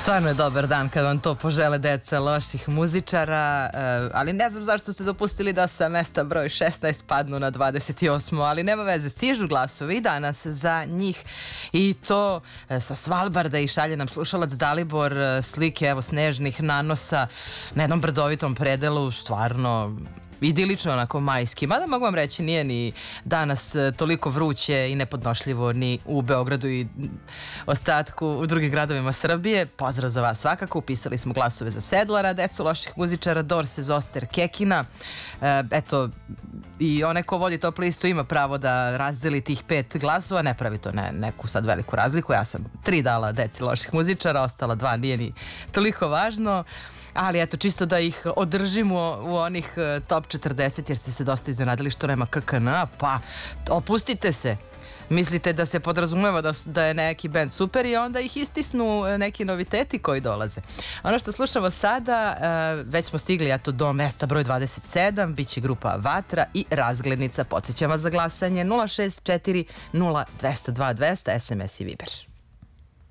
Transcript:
Stvarno je dobar dan kad vam to požele deca loših muzičara, ali ne znam zašto ste dopustili da sa mesta broj 16 padnu na 28. Ali nema veze, stižu glasovi danas za njih i to sa Svalbarda i šalje nam slušalac Dalibor slike evo snežnih nanosa na jednom brdovitom predelu, stvarno idilično, onako majski. Mada mogu vam reći, nije ni danas toliko vruće i nepodnošljivo ni u Beogradu i ostatku u drugim gradovima Srbije. Pozdrav za vas svakako. Upisali smo glasove za Sedlara, decu loših muzičara, Dorse, Zoster, Kekina. Eto, i onaj ko vodi top listu ima pravo da razdeli tih 5 glasova. Ne pravi to neku sad veliku razliku. Ja sam 3 dala deci loših muzičara, ostala 2 nije ni toliko važno. Ali eto, čisto da ih održimo u onih top 40, jer ste se dosta iznenadili što nema KKN, pa opustite se. Mislite da se podrazumeva da je neki band super i onda ih istisnu neki noviteti koji dolaze. Ono što slušamo sada, već smo stigli eto do mesta broj 27, bit će grupa Vatra i Razglednica. Podsjećam vas za glasanje 064 0202 200, SMS i Viber.